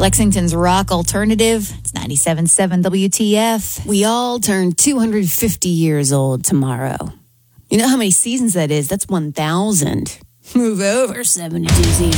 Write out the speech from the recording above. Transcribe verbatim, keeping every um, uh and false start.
Lexington's rock alternative. It's ninety-seven point seven W T F. We all turn two hundred fifty years old tomorrow. You know how many seasons that is? That's one thousand. Move over, seventy-two seasons.